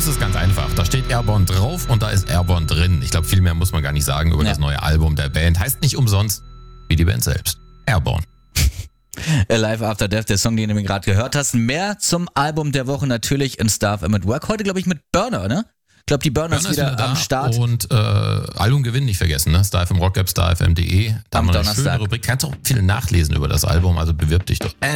ist ganz einfach. Da steht Airborne drauf und da ist Airborne drin. Ich glaube, viel mehr muss man gar nicht sagen über das neue Album der Band. Heißt nicht umsonst wie die Band selbst. Airborne. Alive After Death, der Song, den du gerade gehört hast. Mehr zum Album der Woche natürlich in Stuff at Work. Heute, glaube ich, mit Burner, ne? Ich glaube, die Burner ist wieder am Start. Und Albumgewinn nicht vergessen, ne? StarFM Rock App, starfm.de. Da haben wir eine schöne Rubrik. Kannst auch viel nachlesen über das Album, also bewirb dich doch.